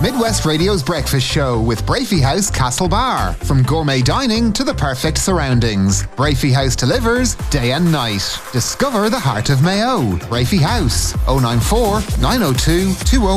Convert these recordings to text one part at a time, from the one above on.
Midwest Radio's breakfast show with Brafey House Castlebar. From gourmet dining to the perfect surroundings, Brafey House delivers day and night. Discover the heart of Mayo. Brafey House, 094 902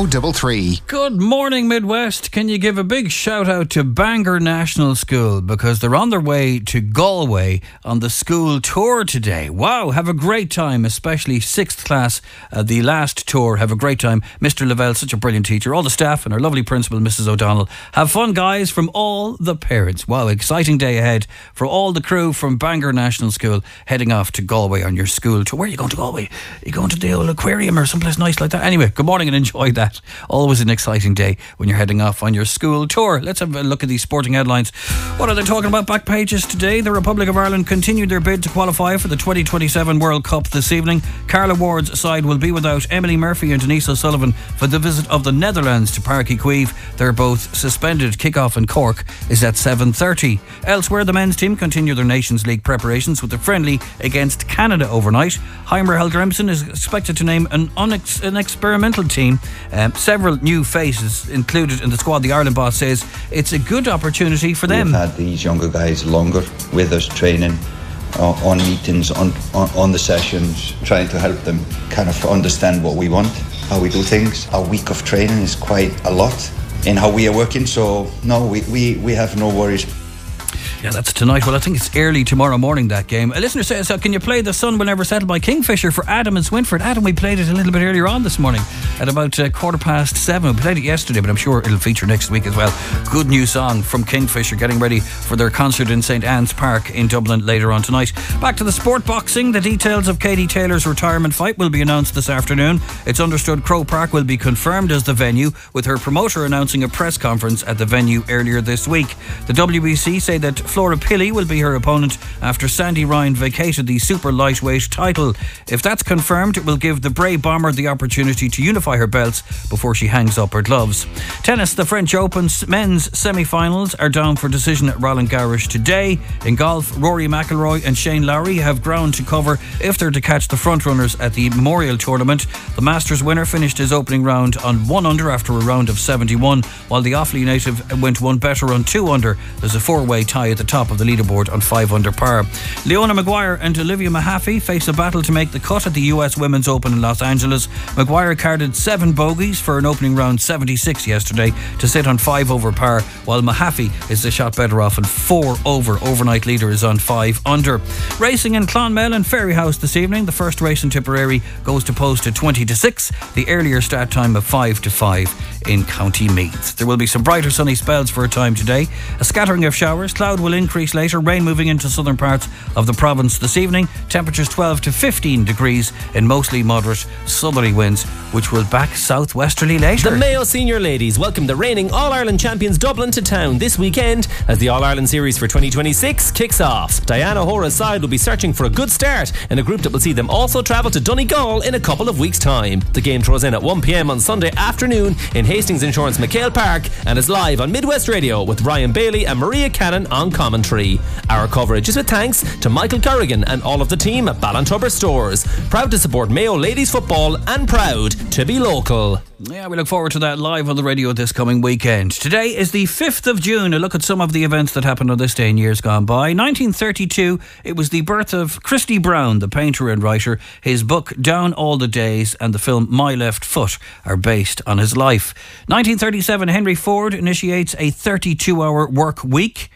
2033. Good morning, Midwest. Can you give a big shout out to Bangor National School because they're on their way to Galway on the school tour today. Wow, have a great time, especially 6th class, the last tour. Have a great time. Mr. Lavelle, such a brilliant teacher. All the staff and our lovely principal, Mrs. O'Donnell. Have fun, guys, from all the parents. Wow, exciting day ahead for all the crew from Bangor National School heading off to Galway on your school tour. Where are you going to Galway? Are you going to the old aquarium or someplace nice like that? Anyway, good morning and enjoy that. Always an exciting day when you're heading off on your school tour. Let's have a look at these sporting headlines. What are they talking about? Back pages today. The Republic of Ireland continued their bid to qualify for the 2027 World Cup this evening. Carla Ward's side will be without Emily Murphy and Denise O'Sullivan for the visit of the Netherlands to Páirc Uí Chaoimh. They're both suspended. Kick-off in Cork is at 7:30. Elsewhere, the men's team continue their Nations League preparations with a friendly against Canada overnight. Heimer Helgrimsson is expected to name an experimental team. Several new faces included in the squad. The Ireland boss says it's a good opportunity for them. We've had these younger guys longer with us training on meetings, on the sessions, trying to help them kind of understand what we want, how we do things. A week of training is quite a lot in how we are working, so no, we have no worries. Yeah, that's tonight. Well, I think it's early tomorrow morning, that game. A listener says, can you play The Sun Will Never Settle by Kingfisher for Adam and Swinford? Adam, we played it a little bit earlier on this morning at about 7:15. We played it yesterday, but I'm sure it'll feature next week as well. Good new song from Kingfisher, getting ready for their concert in St Anne's Park in Dublin later on tonight. Back to the sport boxing. The details of Katie Taylor's retirement fight will be announced this afternoon. It's understood Croke Park will be confirmed as the venue, with her promoter announcing a press conference at the venue earlier this week. The WBC say that Flora Pilley will be her opponent after Sandy Ryan vacated the super lightweight title. If that's confirmed, it will give the Bray Bomber the opportunity to unify her belts before she hangs up her gloves. Tennis, the French Open's men's semi-finals are down for decision at Roland Garros today. In golf, Rory McIlroy and Shane Lowry have ground to cover if they're to catch the frontrunners at the Memorial Tournament. The Masters winner finished his opening round on 1 under after a round of 71, while the Offaly native went one better on 2 under. There's a 4-way tie at the top of the leaderboard on 5 under par. Leona Maguire and Olivia Mahaffey face a battle to make the cut at the US Women's Open in Los Angeles. Maguire carded 7 bogeys for an opening round 76 yesterday to sit on 5 over par, while Mahaffey is a shot better off and 4 over. Overnight leader is on 5 under. Racing in Clonmel and Ferryhouse this evening. The first race in Tipperary goes to post at 20-6. The earlier start time of 5-5 in County Meath. There will be some brighter sunny spells for a time today. A scattering of showers. Cloud will increase later. Rain moving into southern parts of the province this evening. Temperatures 12 to 15 degrees in mostly moderate southerly winds, which will back southwesterly later. The Mayo Senior Ladies welcome the reigning All-Ireland champions Dublin to town this weekend as the All-Ireland Series for 2026 kicks off. Diana Hora's side will be searching for a good start in a group that will see them also travel to Donegal in a couple of weeks' time. The game throws in at 1 p.m. on Sunday afternoon in Hastings Insurance McHale Park and is live on Midwest Radio with Ryan Bailey and Maria Cannon on commentary. Our coverage is with thanks to Michael Corrigan and all of the team at Ballantubber Stores. Proud to support Mayo Ladies Football and proud to be local. Yeah, we look forward to that live on the radio this coming weekend. Today is the 5th of June. A look at some of the events that happened on this day in years gone by. 1932, it was the birth of Christy Brown, the painter and writer. His book Down All the Days and the film My Left Foot are based on his life. 1937, Henry Ford initiates a 32-hour work week.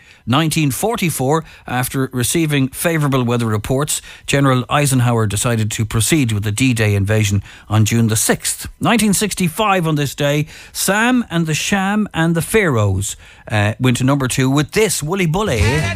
1944, after receiving favourable weather reports, General Eisenhower decided to proceed with the D-Day invasion on June the 6th. 1965, on this day, Sam and the Sham and the Pharaohs went to number 2 with this Woolly Bully.